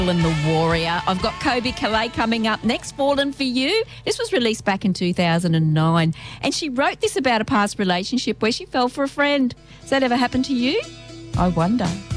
and the Warrior. I've got Kobe Calais coming up next, Fallen for You. This was released back in 2009, and she wrote this about a past relationship where she fell for a friend. Has that ever happened to you? I wonder.